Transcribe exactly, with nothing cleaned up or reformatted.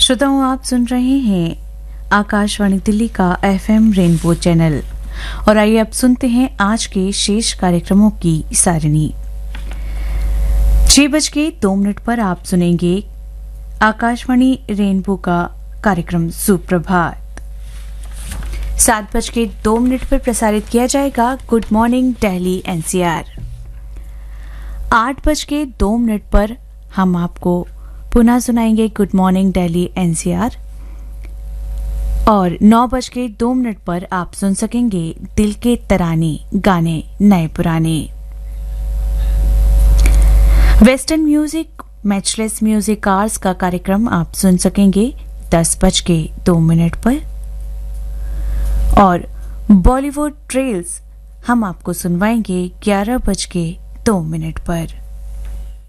श्रोताओं, आप सुन रहे हैं आकाशवाणी दिल्ली का एफएम रेनबो चैनल और आइए अब सुनते हैं आज के शेष कार्यक्रमों की सारणी। छह बज के दो मिनट पर आप सुनेंगे आकाशवाणी रेनबो का कार्यक्रम सुप्रभात। सात बज के दो मिनट पर प्रसारित किया जाएगा गुड मॉर्निंग दिल्ली एनसीआर। आठ बज के दो मिनट पर हम आपको पुनः सुनाएंगे गुड मॉर्निंग दिल्ली एनसीआर और नौ बज के दो मिनट पर आप सुन सकेंगे दिल के तराने गाने नए पुराने। Western music matchless music hours का कार्यक्रम आप सुन सकेंगे दस बज के दो मिनट पर और बॉलीवुड ट्रेल्स हम आपको सुनवाएंगे ग्यारह बज के दो मिनट पर।